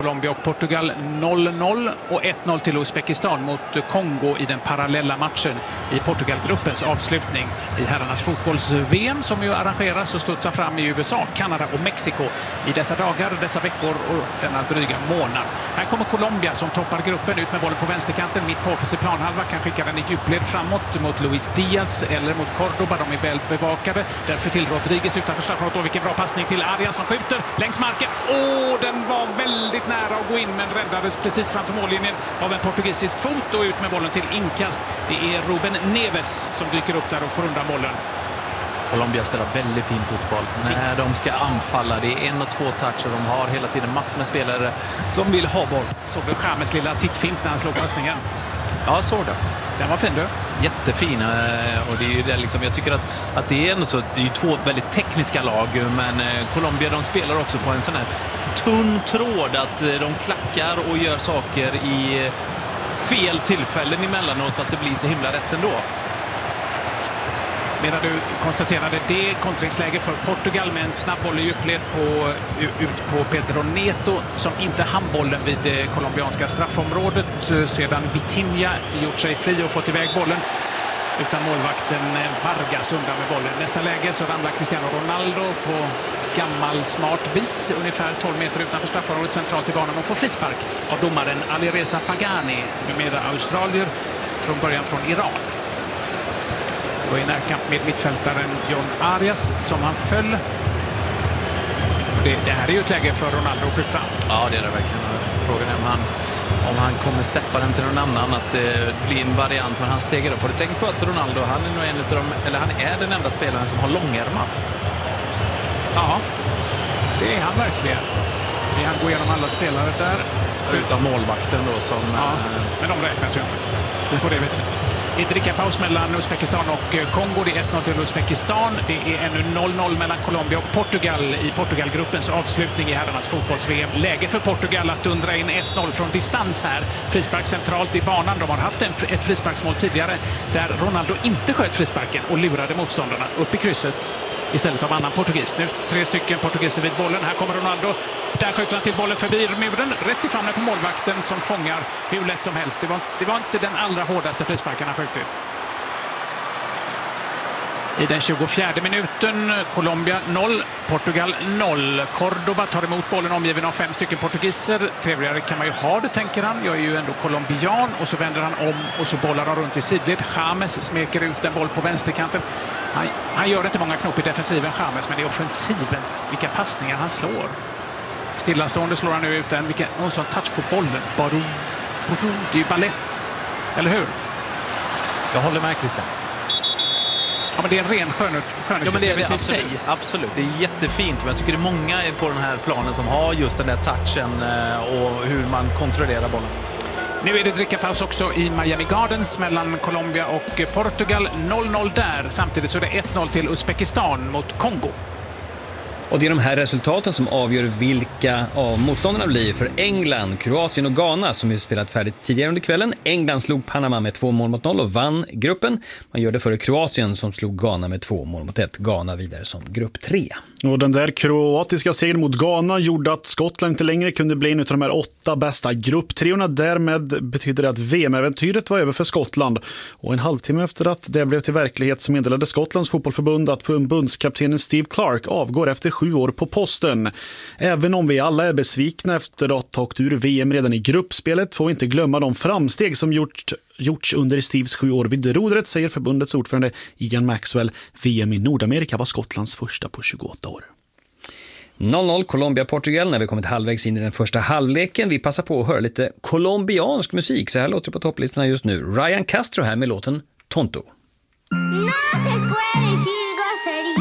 Colombia och Portugal 0-0 och 1-0 till Uzbekistan mot Kongo i den parallella matchen i Portugalgruppens avslutning i herrarnas fotbolls-VM som ju arrangeras och studsar fram i USA, Kanada och Mexiko i dessa dagar, dessa veckor och denna dryga månad. Här kommer Colombia som toppar gruppen ut med bollen på vänsterkanten, mitt på offensiv planhalva, kan skicka den i djupled framåt mot Luis Diaz eller mot Cordoba, de är väl bevakade. Därför till Rodriguez utanför straffområdet. Vilken bra passning till Arias som skjuter längs marken. Den var väldigt nära att gå in men räddades precis framför mållinjen av en portugisisk fot och ut med bollen till inkast. Det är Ruben Neves som dyker upp där och får undan bollen. Colombia spelar väldigt fin fotboll när de ska anfalla. Det är 1 och 2 toucher. De har hela tiden massor med spelare som vill ha boll. Såg du James lilla tittfint när han slog passningen? Ja, såg det. Den var fin du. Jättefin och det är ju det liksom, jag tycker att det är ändå så, det är ju 2 väldigt tekniska lag, men Colombia de spelar också på en sån här tunn tråd att de klackar och gör saker i fel tillfällen emellanåt fast det blir så himla rätt ändå. Medan du konstaterade det kontringsläge för Portugal med en snabb boll i djupled ut på Pedro Neto som inte hann bollen vid det colombianska straffområdet sedan Vitinha gjort sig fri och fått iväg bollen utan målvakten Vargas undan med bollen. Nästa läge så ramlar Cristiano Ronaldo på gammal smart vis ungefär 12 meter utanför straffområdet centralt i banan och får frispark av domaren Alireza Fagani med australier från början från Iran. Och i närkamp med mittfältaren John Arias som han föll. Det här är ju ett läge för Ronaldo att skjuta. Ja, det är det verkligen. Frågan är om han kommer släppa den till någon annan, att det blir en variant men han stegar upp. Har du tänkt på att Ronaldo, han är nog en av han är den enda spelaren som har långärmat? Ja, det är han verkligen. Han går igenom alla spelare där. Förutom målvakten då som... Ja, men de räknas ju inte på det viset. Det är ett drickapaus mellan Uzbekistan och Kongo. Det är 1-0 till Uzbekistan. Det är ännu 0-0 mellan Colombia och Portugal i Portugalgruppens avslutning i herrarnas fotbolls-VM. Läge för Portugal att undra in 1-0 från distans här. Frispark centralt i banan. De har haft ett frisparksmål tidigare där Ronaldo inte sköt frisparken och lurade motståndarna upp i krysset istället av annan portugis. Nu 3 stycken portugiser vid bollen. Här kommer Ronaldo. Där skjuter han till bollen förbi muren. Rätt i famnen på målvakten som fångar hur lätt som helst. Det var inte den allra hårdaste frisparken han skjutit. I den 24 minuten, Colombia 0, Portugal 0. Cordoba tar emot bollen omgiven av 5 stycken portugiser. Trevligare kan man ju ha det, tänker han. Jag är ju ändå colombian. Och så vänder han om och så bollar han runt i sidled. James smeker ut en boll på vänsterkanten. Han gör inte många knop i defensiven, James, men det är offensiven. Vilka passningar han slår. Stillastående slår han nu ut en. Vilken sån touch på bollen. Det är ju ballett. Eller hur? Jag håller med, Christian. Ja, men det är en ren skönhetsfilm. Ja, men det är det, absolut. Det är jättefint. Men jag tycker det är många på den här planen som har just den där touchen och hur man kontrollerar bollen. Nu är det drickapaus också i Miami Gardens mellan Colombia och Portugal. 0-0 där. Samtidigt så är det 1-0 till Uzbekistan mot Kongo. Och det är de här resultaten som avgör vilka av motståndarna blir för England, Kroatien och Ghana som ju spelat färdigt tidigare under kvällen. England slog Panama med 2-0 och vann gruppen. Man gör det före Kroatien som slog Ghana med 2-1. Ghana vidare som grupp 3. Och den där kroatiska segern mot Ghana gjorde att Skottland inte längre kunde bli en av de här 8 bästa grupptriorna. Därmed betyder det att VM-äventyret var över för Skottland. Och en halvtimme efter att det blev till verklighet så meddelade Skottlands fotbollförbund att förbundskaptenen Steve Clark avgår efter 7 år på posten. Även om vi alla är besvikna efter att ha åkt ur VM redan i gruppspelet får vi inte glömma de framsteg som gjorts under Steves 7 år vid rodret, säger förbundets ordförande Ian Maxwell. VM i Nordamerika var Skottlands första på 28 år. 0-0 Colombia-Portugal när vi kommit halvvägs in i den första halvleken. Vi passar på att höra lite colombiansk musik. Så här låter det på topplistorna just nu. Ryan Castro här med låten Tonto. No se puede decir grosería.